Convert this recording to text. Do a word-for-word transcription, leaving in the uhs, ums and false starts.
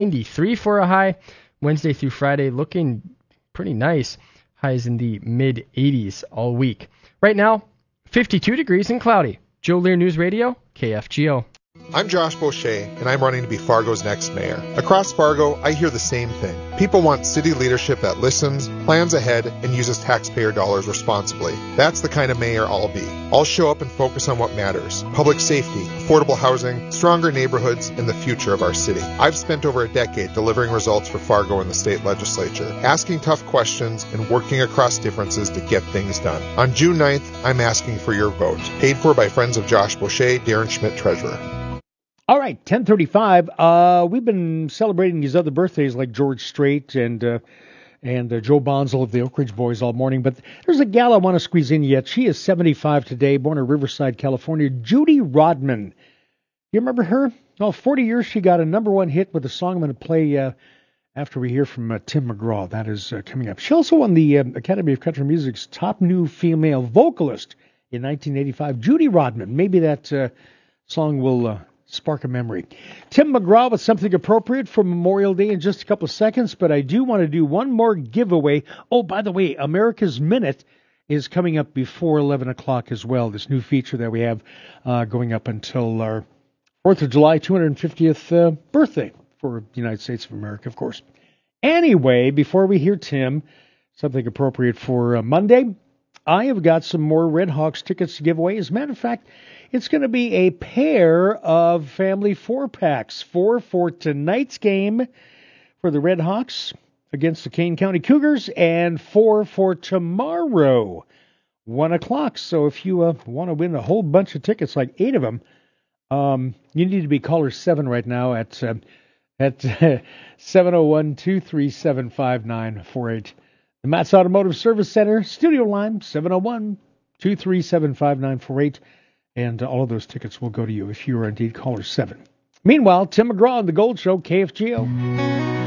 ninety-three for a high. Wednesday through Friday looking pretty nice. Highs in the mid eighties all week. Right now, fifty-two degrees and cloudy. Joe Lear News Radio, K F G O. I'm Josh Beauchesne, and I'm running to be Fargo's next mayor. Across Fargo, I hear the same thing. People want city leadership that listens, plans ahead, and uses taxpayer dollars responsibly. That's the kind of mayor I'll be. I'll show up and focus on what matters: public safety, affordable housing, stronger neighborhoods, and the future of our city. I've spent over a decade delivering results for Fargo in the state legislature, asking tough questions and working across differences to get things done. On June ninth, I'm asking for your vote. Paid for by Friends of Josh Beauchesne, Darren Schmidt, Treasurer. All right, ten thirty-five. Uh, we've been celebrating these other birthdays like George Strait and uh, and uh, Joe Bonzel of the Oak Ridge Boys all morning. But there's a gal I want to squeeze in yet. She is seventy-five today, born in Riverside, California. Judy Rodman. You remember her? Well, forty years she got a number one hit with a song I'm going to play uh, after we hear from uh, Tim McGraw. That is uh, coming up. She also won the uh, Academy of Country Music's top new female vocalist in nineteen eighty-five. Judy Rodman. Maybe that uh, song will... Uh, spark a memory. Tim McGraw with something appropriate for Memorial Day in just a couple of seconds, but I do want to do one more giveaway. Oh, by the way, America's Minute is coming up before eleven o'clock as well, this new feature that we have uh, going up until our fourth of July, two hundred fiftieth uh, birthday for the United States of America, of course. Anyway, before we hear Tim, something appropriate for uh, Monday, I have got some more Red Hawks tickets to give away. As a matter of fact, it's going to be a pair of family four-packs. Four for tonight's game for the Red Hawks against the Kane County Cougars, and four for tomorrow, one o'clock. So if you uh, want to win a whole bunch of tickets, like eight of them, um, you need to be caller seven right now at uh, at seven oh one, two three seven, five nine four eight. The Matt's Automotive Service Center, studio line, seven oh one, two three seven, five nine four eight. And all of those tickets will go to you if you are indeed caller seven. Meanwhile, Tim McGraw on The Gold Show, K F G O.